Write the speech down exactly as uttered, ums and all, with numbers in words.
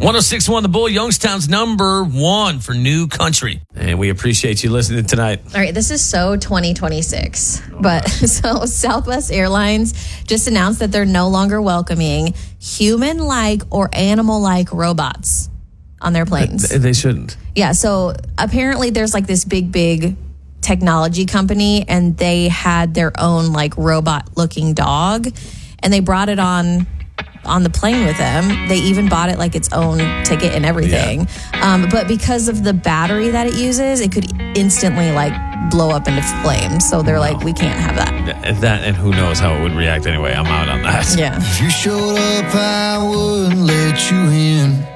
one oh six point one The Bull, Youngstown's number one for new country. And we appreciate you listening tonight. All right, this is so twenty twenty-six. But so Southwest Airlines just announced that they're no longer welcoming human-like or animal-like robots on their planes. They shouldn't. Yeah, so apparently there's like this big, big technology company, and they had their own like robot-looking dog, and they brought it on on the plane with them. They even bought it like its own ticket and everything. Yeah. Um, but because of the battery that it uses, it could instantly like blow up into flames. So they're no. like, we can't have that. That, and who knows how it would react anyway. I'm out on that. Yeah. If you showed up, I wouldn't let you in.